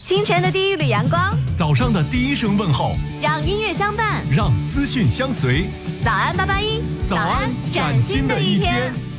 清晨的第一缕阳光， 早上的第一声问候， 让音乐相伴， 让资讯相随。 早安881， 早安，崭新的一天。